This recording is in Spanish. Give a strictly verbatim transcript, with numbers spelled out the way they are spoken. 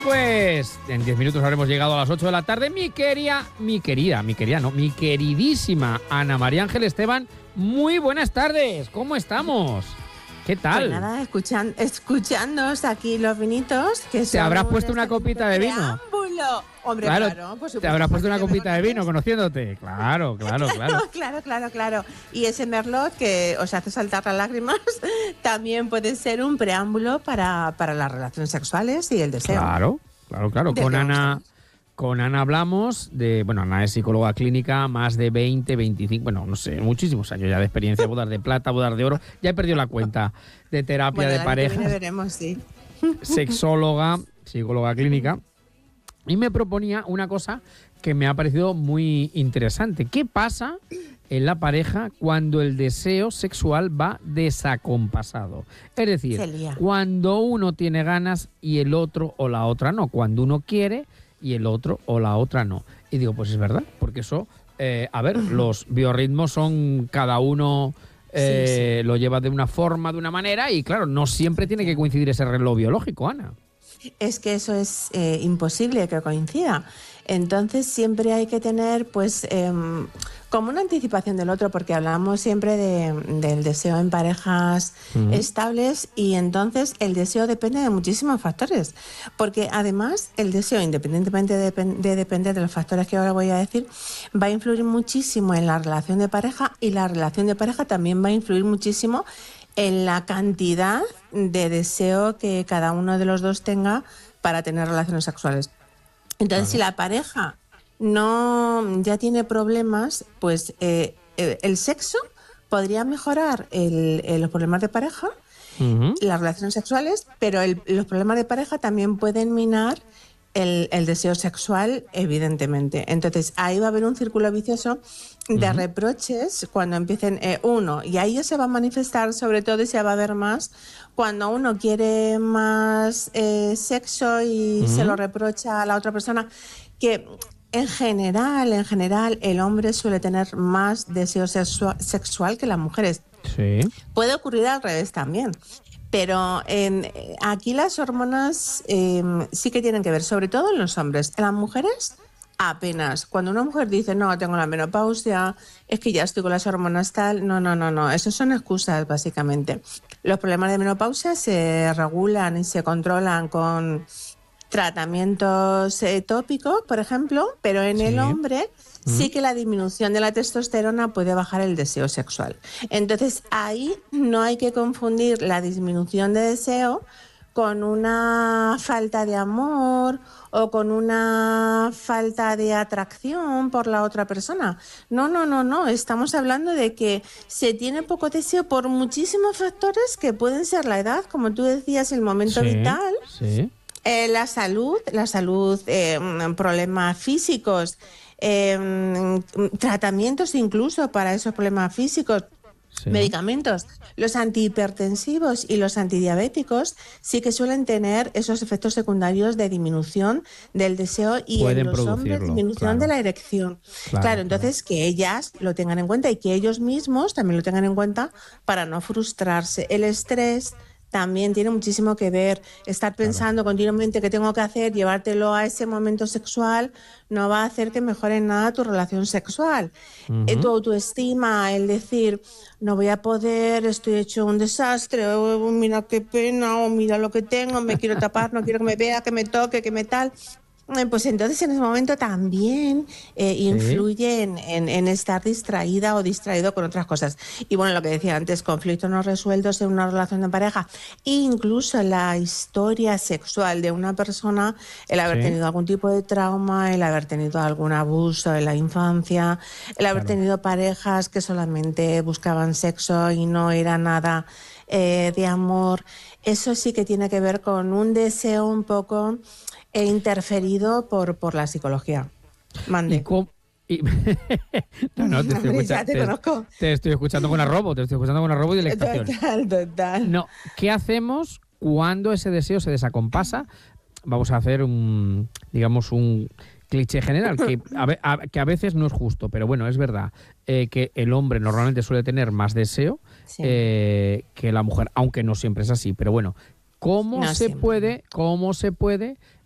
Pues en diez minutos habremos llegado a las ocho de la tarde. Mi querida, mi querida, mi querida, no, mi queridísima Ana María Ángel Esteban, muy buenas tardes. ¿Cómo estamos? ¿Qué tal? Pues nada, escuchan, escuchándonos aquí los vinitos. Que ¿Te habrás puesto una copita de vino? Preámbulo. Hombre, claro, claro por supuesto. ¿Te habrás puesto una copita de vino conociéndote? Claro, claro, claro. Claro, claro, claro. Y ese merlot que os hace saltar las lágrimas también puede ser un preámbulo para, para las relaciones sexuales y el deseo. Claro, claro, claro. Con Ana, con Ana hablamos de... Bueno, Ana es psicóloga clínica, más de veinte, veinticinco... Bueno, no sé, muchísimos años ya de experiencia. Bodas de plata, bodas de oro. Ya he perdido la cuenta de terapia bueno, de parejas. Veremos, sí. Sexóloga, psicóloga clínica. Y me proponía una cosa que me ha parecido muy interesante. ¿Qué pasa en la pareja cuando el deseo sexual va desacompasado? Es decir, cuando uno tiene ganas y el otro o la otra no. Cuando uno quiere y el otro o la otra no. Y digo, pues es verdad, porque eso, eh, a ver, los biorritmos son cada uno... Eh, sí, sí. Lo lleva de una forma, de una manera, y claro, no siempre tiene que coincidir ese reloj biológico, Ana. Es que eso es eh, imposible que coincida. Entonces siempre hay que tener pues eh, como una anticipación del otro, porque hablamos siempre de, del deseo en parejas uh-huh. estables, y entonces el deseo depende de muchísimos factores, porque además el deseo, independientemente de, de depender de los factores que ahora voy a decir, va a influir muchísimo en la relación de pareja, y la relación de pareja también va a influir muchísimo en la cantidad de deseo que cada uno de los dos tenga para tener relaciones sexuales. Entonces, claro, si la pareja no ya tiene problemas, pues eh, el sexo podría mejorar el, el, los problemas de pareja, uh-huh. las relaciones sexuales, pero el, los problemas de pareja también pueden minar el, el deseo sexual, evidentemente. Entonces, ahí va a haber un círculo vicioso de uh-huh. reproches cuando empiecen eh, uno, y ahí ya se va a manifestar sobre todo, y se va a ver más cuando uno quiere más eh, sexo y uh-huh. se lo reprocha a la otra persona, que en general, en general el hombre suele tener más deseo sexu- sexual que las mujeres. Sí. Puede ocurrir al revés también. Pero eh, aquí las hormonas eh, sí que tienen que ver, sobre todo en los hombres. En las mujeres, apenas. Cuando una mujer dice, no, tengo la menopausia, es que ya estoy con las hormonas tal, no, no, no, no. Eso son excusas, básicamente. Los problemas de menopausia se regulan y se controlan con tratamientos eh, tópicos, por ejemplo, pero en sí. el hombre... sí que la disminución de la testosterona puede bajar el deseo sexual. Entonces, ahí no hay que confundir la disminución de deseo con una falta de amor o con una falta de atracción por la otra persona. No, no, no, no. Estamos hablando de que se tiene poco deseo por muchísimos factores que pueden ser la edad, como tú decías, el momento sí, vital, sí. Eh, la salud, la salud, eh, problemas físicos, Eh, tratamientos incluso para esos problemas físicos, sí. medicamentos. Los antihipertensivos y los antidiabéticos sí que suelen tener esos efectos secundarios de disminución del deseo, y pueden en los hombres disminución claro. de la erección. Claro, claro entonces claro. que ellas lo tengan en cuenta, y que ellos mismos también lo tengan en cuenta para no frustrarse. El estrés también tiene muchísimo que ver. Estar pensando claro. continuamente qué tengo que hacer, llevártelo a ese momento sexual, no va a hacer que mejore nada tu relación sexual. Uh-huh. Eh, tu autoestima, el decir, no voy a poder, estoy hecho un desastre, oh, mira qué pena, o oh, mira lo que tengo, me quiero tapar, no quiero que me vea, que me toque, que me tal... Pues entonces en ese momento también eh, sí. influye en, en, en estar distraída o distraído con otras cosas. Y bueno, lo que decía antes, conflictos no resueltos en una relación de pareja, incluso la historia sexual de una persona, el haber sí. tenido algún tipo de trauma, el haber tenido algún abuso en la infancia, el haber claro. tenido parejas que solamente buscaban sexo y no era nada eh, de amor. Eso sí que tiene que ver con un deseo un poco... he interferido por, por la psicología. Mande. ¿Y cómo? Y... no, no, te estoy, escucha... te, te, te estoy escuchando con arrobo, te estoy escuchando con arrobo y delectación. Total, total. No, ¿qué hacemos cuando ese deseo se desacompasa? Vamos a hacer un, digamos, un cliché general, que a, a, que a veces no es justo, pero bueno, es verdad eh, que el hombre normalmente suele tener más deseo sí. eh, que la mujer, aunque no siempre es así, pero bueno, ¿cómo no se siempre. puede, cómo se puede